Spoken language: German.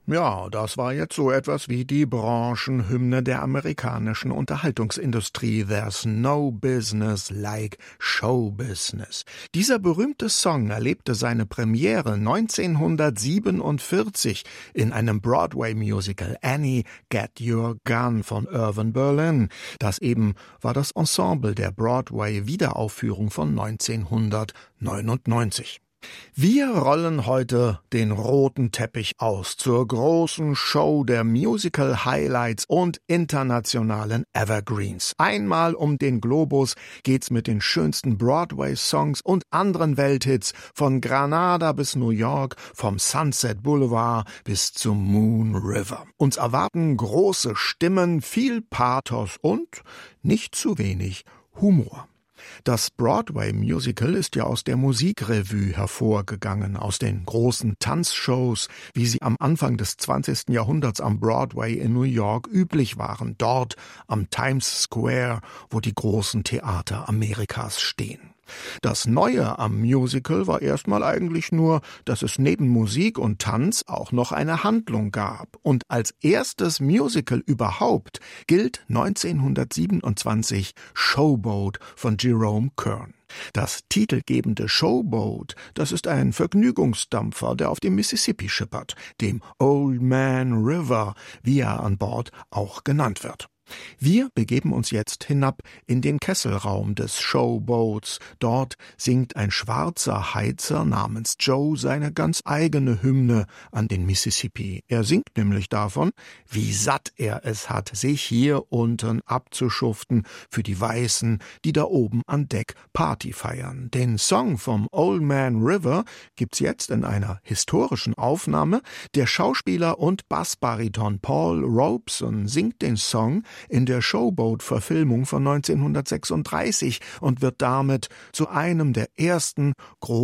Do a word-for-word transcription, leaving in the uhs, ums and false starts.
Ja, das war jetzt so etwas wie die Branchenhymne der amerikanischen Unterhaltungsindustrie. There's no business like show business. Dieser berühmte Song erlebte seine Premiere neunzehnhundertsiebenundvierzig in einem Broadway-Musical Annie, Get Your Gun von Irving Berlin. Das eben war das Ensemble der Broadway-Wiederaufführung von neunzehnhundertneunundneunzig. Wir rollen heute den roten Teppich aus zur großen Show der Musical-Highlights und internationalen Evergreens. Einmal um den Globus geht's mit den schönsten Broadway-Songs und anderen Welthits von Granada bis New York, vom Sunset Boulevard bis zum Moon River. Uns erwarten große Stimmen, viel Pathos und nicht zu wenig Humor. Das Broadway-Musical ist ja aus der Musikrevue hervorgegangen, aus den großen Tanzshows, wie sie am Anfang des zwanzigsten Jahrhunderts am Broadway in New York üblich waren, dort am Times Square, wo die großen Theater Amerikas stehen. Das Neue am Musical war erstmal eigentlich nur, dass es neben Musik und Tanz auch noch eine Handlung gab. Und als erstes Musical überhaupt gilt neunzehnhundertsiebenundzwanzig Showboat von Jerome Kern. Das titelgebende Showboat, das ist ein Vergnügungsdampfer, der auf dem Mississippi schippert, dem Old Man River, wie er an Bord auch genannt wird. Wir begeben uns jetzt hinab in den Kesselraum des Showboats. Dort singt ein schwarzer Heizer namens Joe seine ganz eigene Hymne an den Mississippi. Er singt nämlich davon, wie satt er es hat, sich hier unten abzuschuften für die Weißen, die da oben an Deck Party feiern. Den Song vom Old Man River gibt's jetzt in einer historischen Aufnahme. Der Schauspieler und Bassbariton Paul Robeson singt den Song in der Showboat-Verfilmung von neunzehnhundertsechsunddreißig und wird damit zu einem der ersten großen